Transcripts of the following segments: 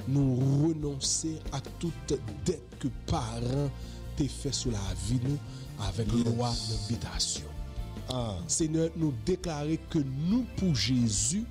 nous renoncer à toute dette que parents t'ont fait sur la vie nous avec loi d'habitation. Seigneur, nous déclarer que nous pour Jésus,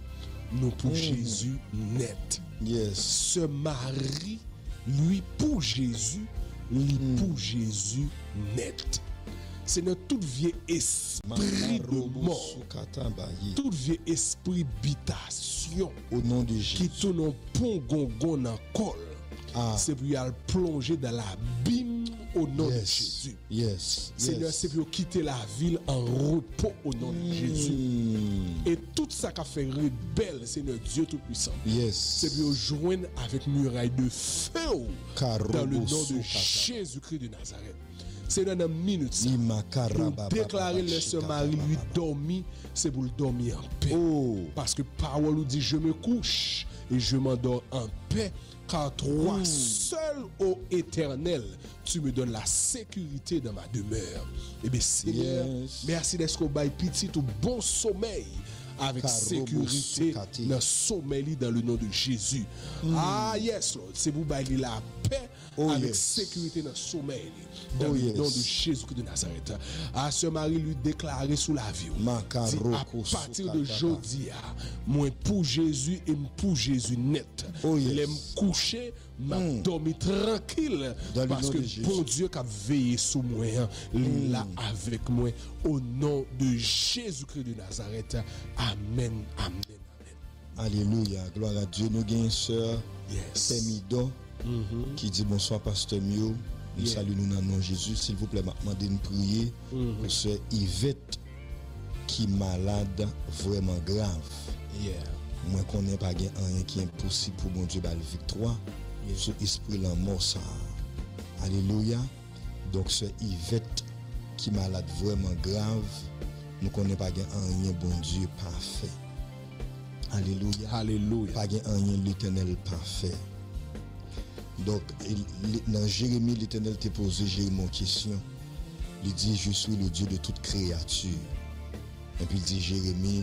Jésus net. Ce mari, lui pour Jésus, lui pour Jésus net. Seigneur, tout vieux esprit de mort, tout vieux esprit d'habitation, au nom de Jésus, qui tourne en pont gongon en col, c'est pour y aller plonger dans l'abîme au nom de Jésus. Seigneur, c'est pour quitter la ville en repos au nom de Jésus. Et tout ça qui a fait rebelle, Seigneur Dieu Tout-Puissant, c'est pour joindre avec muraille de feu dans le nom de Jésus-Christ de Nazareth. C'est dans une minute ça. Pour déclarer le ce mari lui dormir, c'est pour le dormir en paix. Parce que parole nous dit je me couche et je m'endors en paix, car toi seul, ô Éternel, tu me donnes la sécurité dans ma demeure. Et bien Seigneur, merci d'être qu'on baille petit ou bon sommeil avec sécurité dans le sommeil dans le nom de Jésus. Yes Lord, c'est vous bailler la paix avec sécurité dans le sommeil dans le nom de Jésus de Nazareth. À ce mari lui déclarer sous la vie. À partir de aujourd'hui, moi pour Jésus et pour Jésus net. Il aime coucher, m'a dormi tranquille parce que bon Dieu qui a veillé sur moi, il là avec moi au nom de Jésus-Christ de Nazareth. Amen, amen, amen. Alléluia, gloire à Dieu. Nous avons une sœur, Temido, qui dit bonsoir, Pasteur Mio. Nous saluons nous dans le nom de Jésus. S'il vous plaît, demandez une prière pour sœur Yvette qui est malade, vraiment grave. Moi, je ne connais pas rien qui est impossible pour mon Dieu, la victoire. Sur l'esprit de la mort, ça. Alléluia. Donc, sœur Yvette qui est malade, vraiment grave. Nous ne connaissons pas rien, bon Dieu, parfait. Alléluia. Alléluia. Pas rien, l'Éternel parfait. Donc, dans Jérémie, l'Éternel t'a posé Jérémie une question. Il dit, je suis le Dieu de toute créature. Et puis il dit, Jérémie,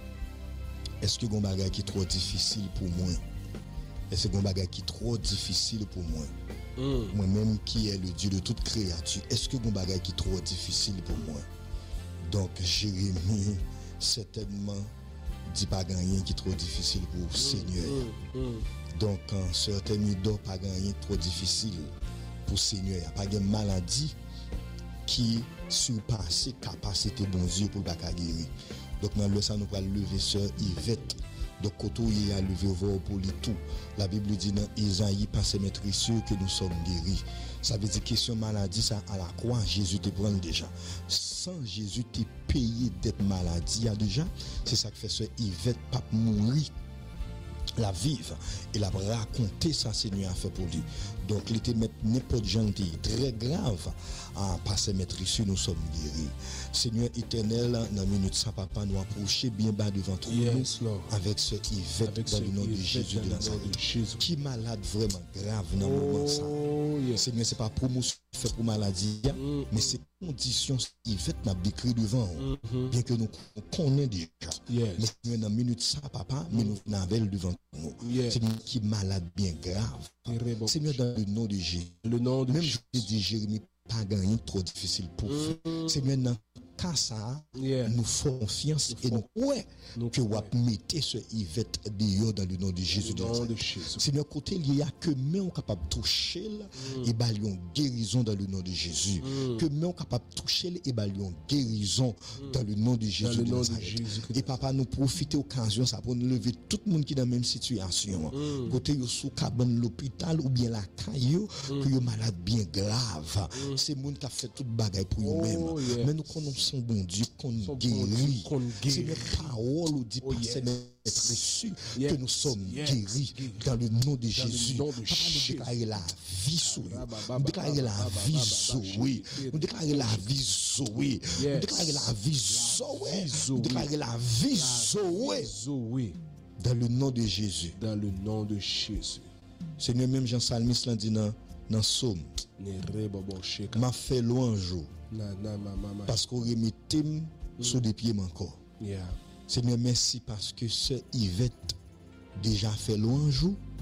est-ce que mon bagage qui est trop difficile pour moi? Est-ce que mon bagage qui est trop difficile pour moi? Moi-même qui est le Dieu de toute créature, est-ce que mon bagage qui est trop difficile pour moi? Donc, Jérémie, certainement, dit pas rien qui est trop difficile pour le Seigneur. Donc, en certains d'or, pas rien trop difficile pour le Seigneur. Il n'y a pas de maladie qui surpasse la capacité de bon Dieu pour le guérir. Donc, dans le ça, nous allons lever sœur Yvette. Donc, quand il a levé pour lui tout, la Bible dit dans Isaïe, par ses maîtres sûr que nous sommes guéris. Ça veut dire question maladie, ça à la croix, Jésus te prend déjà. Sans Jésus te payer d'être maladie déjà, c'est ça que fait ce Yvette pas mourir. La vive et la raconter ça Seigneur a fait pour lui. Donc il était n'importe gentil très grave à passer maître ici nous sommes guéris. Seigneur éternel dans minute ça papa nous approcher bien bas devant toi avec ce Yvette dans le nom de Jésus de Nazareth qui malade vraiment grave dans le moment ça. Seigneur c'est pas promotion fait pour maladie mais c'est condition Yvette n'a décrit devant bien que nous connaissons déjà. Mais dans minute ça papa mais nous n'avons devant nous. C'est nous qui malade bien grave. Seigneur dans le nom de Jésus. Le nom de même je dis Jérémie pas gagné trop difficile pour faire. Seigneur dans cas ça nous faisons confiance et nous que vous mettez ce Yvette dehors dans le nom de Jésus. Seigneur côté il y a que main capable de toucher et balion guérison dans le nom de Jésus. Que main capable de toucher et balion guérison dans le nom de Jésus. Et papa nous profiter occasion ça pour nous lever tout le monde qui est dans la même situation. Côté yo sous cabane l'hôpital ou bien la caillou que yo malade bien grave. C'est monde qui a fait toute bagaille pour eux même. Mais nous connaissons bon Dieu qu'on guérit. C'est la parole ou dit par ses maîtres reçus que nous sommes guéris dans le nom de Jésus. Papa nous déclarer la vie sur nous. Nous déclarer la vie Zoé. Nous déclarer la vie Zoé. Nous déclarer la vie Zoé. Nous déclarer la vie Zoé. Dans le nom de Jésus. Dans le nom de Jésus. Seigneur, même Jean Salmis l'a dit dans Somme. M'a fait louange. Parce qu'on remettait sous des pieds encore. Seigneur, merci parce que ce Yvette déjà fait louange